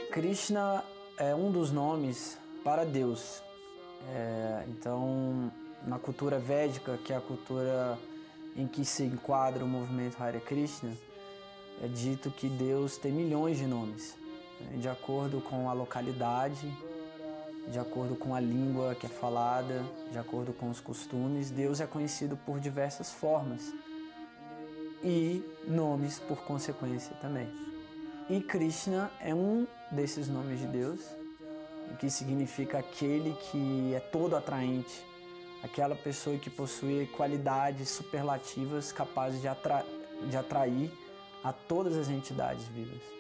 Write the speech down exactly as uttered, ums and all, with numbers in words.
Krishna é um dos nomes para Deus. É, então, na cultura védica, que é a cultura em que se enquadra o movimento Hare Krishna, é dito que Deus tem milhões de nomes, né, de acordo com a localidade, de acordo com a língua que é falada, de acordo com os costumes. Deus é conhecido por diversas formas e nomes por consequência também. E Krishna é um desses nomes de Deus, que significa aquele que é todo atraente, aquela pessoa que possui qualidades superlativas capazes de, atra- de atrair a todas as entidades vivas.